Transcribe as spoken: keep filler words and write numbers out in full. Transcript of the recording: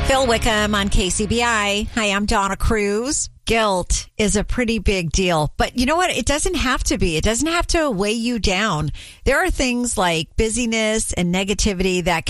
Phil Wickham on K C B I. Hi, I'm Donna Cruz. Guilt is a pretty big deal, but you know what? It doesn't have to be. It doesn't have to weigh you down. There are things like busyness and negativity that